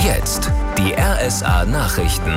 Jetzt die RSA Nachrichten.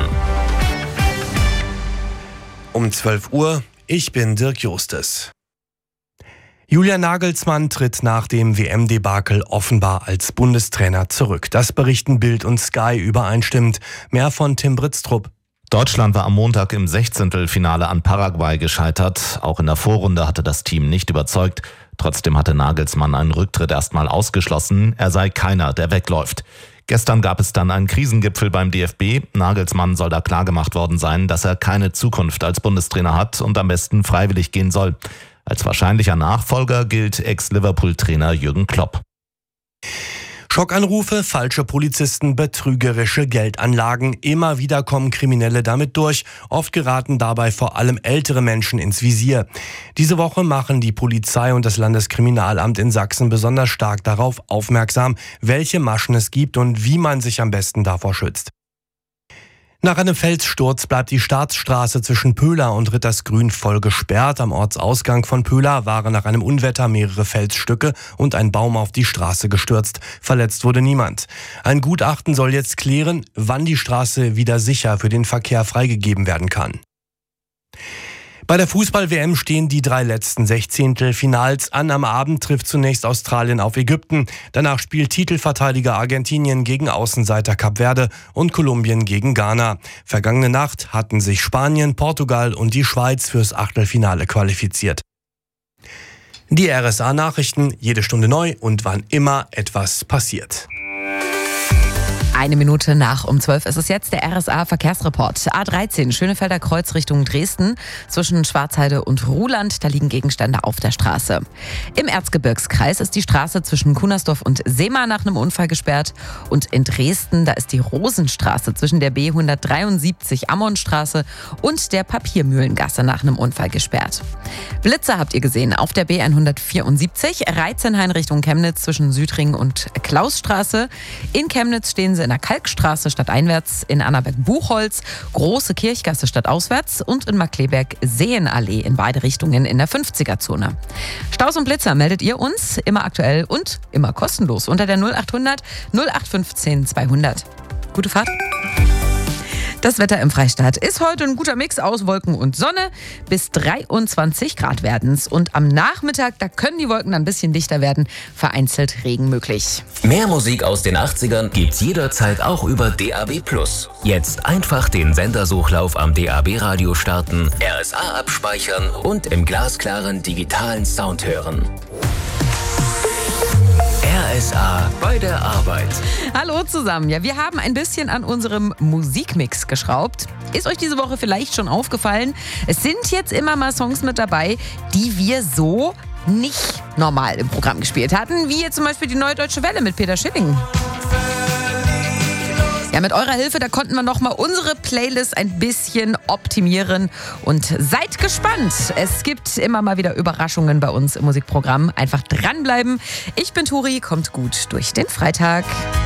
Um 12 Uhr, ich bin Dirk Justes. Julian Nagelsmann tritt nach dem WM-Debakel offenbar als Bundestrainer zurück. Das berichten Bild und Sky übereinstimmend. Mehr von Tim Britztrup. Deutschland war am Montag im 16. an Paraguay gescheitert. Auch in der Vorrunde hatte das Team nicht überzeugt. Trotzdem hatte Nagelsmann einen Rücktritt erstmal ausgeschlossen. Er sei keiner, der wegläuft. Gestern gab es dann einen Krisengipfel beim DFB. Nagelsmann soll da klargemacht worden sein, dass er keine Zukunft als Bundestrainer hat und am besten freiwillig gehen soll. Als wahrscheinlicher Nachfolger gilt Ex-Liverpool-Trainer Jürgen Klopp. Schockanrufe, falsche Polizisten, betrügerische Geldanlagen. Immer wieder kommen Kriminelle damit durch. Oft geraten dabei vor allem ältere Menschen ins Visier. Diese Woche machen die Polizei und das Landeskriminalamt in Sachsen besonders stark darauf aufmerksam, welche Maschen es gibt und wie man sich am besten davor schützt. Nach einem Felssturz bleibt die Staatsstraße zwischen Pöhla und Rittersgrün voll gesperrt. Am Ortsausgang von Pöhla waren nach einem Unwetter mehrere Felsstücke und ein Baum auf die Straße gestürzt. Verletzt wurde niemand. Ein Gutachten soll jetzt klären, wann die Straße wieder sicher für den Verkehr freigegeben werden kann. Bei der Fußball-WM stehen die 3 letzten Sechzehntelfinals an. Am Abend trifft zunächst Australien auf Ägypten. Danach spielt Titelverteidiger Argentinien gegen Außenseiter Kap Verde und Kolumbien gegen Ghana. Vergangene Nacht hatten sich Spanien, Portugal und die Schweiz fürs Achtelfinale qualifiziert. Die RSA-Nachrichten, jede Stunde neu und wann immer etwas passiert. 1 Minute nach um 12 ist es jetzt der RSA-Verkehrsreport. A13, Schönefelder Kreuz Richtung Dresden. Zwischen Schwarzheide und Ruhland, da liegen Gegenstände auf der Straße. Im Erzgebirgskreis ist die Straße zwischen Kunersdorf und Sehma nach einem Unfall gesperrt. Und in Dresden, da ist die Rosenstraße zwischen der B173 Ammonstraße und der Papiermühlengasse nach einem Unfall gesperrt. Blitzer habt ihr gesehen auf der B174, Reitzenhain Richtung Chemnitz zwischen Südring und Klausstraße. In Chemnitz stehen sie in der Kalkstraße stadteinwärts, in Annaberg-Buchholz, Große Kirchgasse stadtauswärts und in Markleberg-Seenallee in beide Richtungen in der 50er-Zone. Staus und Blitzer meldet ihr uns immer aktuell und immer kostenlos unter der 0800 0815 200. Gute Fahrt! Das Wetter im Freistaat ist heute ein guter Mix aus Wolken und Sonne. Bis 23 Grad werden's. Und am Nachmittag, da können die Wolken dann ein bisschen dichter werden. Vereinzelt Regen möglich. Mehr Musik aus den 80ern gibt's jederzeit auch über DAB+. Jetzt einfach den Sendersuchlauf am DAB-Radio starten, RSA abspeichern und im glasklaren digitalen Sound hören. RSA bei der Arbeit. Hallo zusammen. Ja, wir haben ein bisschen an unserem Musikmix geschraubt. Ist euch diese Woche vielleicht schon aufgefallen? Es sind jetzt immer mal Songs mit dabei, die wir so nicht normal im Programm gespielt hatten, wie jetzt zum Beispiel die Neue Deutsche Welle mit Peter Schilling. Ja, mit eurer Hilfe, da konnten wir nochmal unsere Playlist ein bisschen optimieren. Und seid gespannt. Es gibt immer mal wieder Überraschungen bei uns im Musikprogramm. Einfach dranbleiben. Ich bin Turi, kommt gut durch den Freitag.